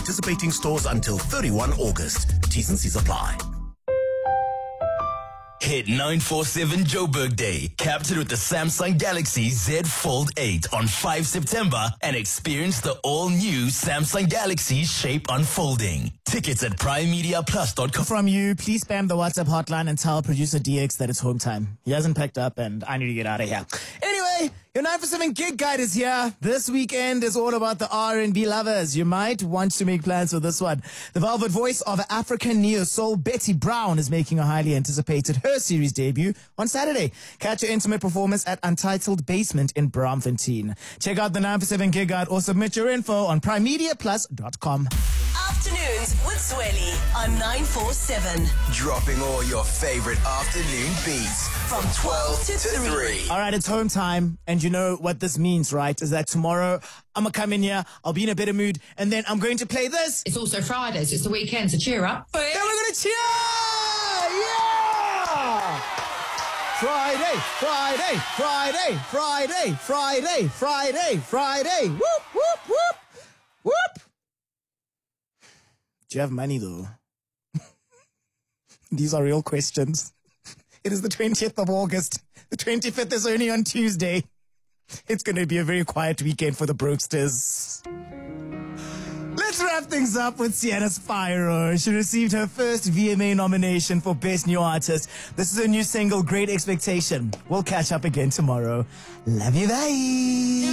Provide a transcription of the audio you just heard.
participating stores until 31 August. T's and C's apply. Hit 947 Joburg Day. Captured with the Samsung Galaxy Z Fold 8 on 5 September and experience the all-new Samsung Galaxy Shape unfolding. Tickets at primemediaplus.com. From you, please spam the WhatsApp hotline and tell producer DX that it's home time. He hasn't packed up and I need to get out of here. Anyway, your 947 Gig Guide is here. This weekend is all about the R&B lovers. You might want to make plans for this one. The velvet voice of African neo-soul Betty Brown is making a highly anticipated her series debut on Saturday. Catch her intimate performance at Untitled Basement in Braamfontein. Check out the 947 Gig Guide or submit your info on primemediaplus.com. Afternoons with Zweli on 947. Dropping all your favorite afternoon beats from 12 to 3. All right, it's home time, and you know what this means, right? Is that tomorrow I'm going to come in here, I'll be in a better mood, and then I'm going to play this. It's also Fridays, it's the weekend, so cheer up. Then we're going to cheer! Yeah! Friday, Friday, Friday, Friday, Friday, Friday, Friday. Whoop, whoop, whoop, whoop. Do you have money, though? These are real questions. It is the 20th of August. The 25th is only on Tuesday. It's going to be a very quiet weekend for the Brokesters. Let's wrap things up with Sienna Spyro. She received her first VMA nomination for Best New Artist. This is her new single, Great Expectation. We'll catch up again tomorrow. Love you, bye.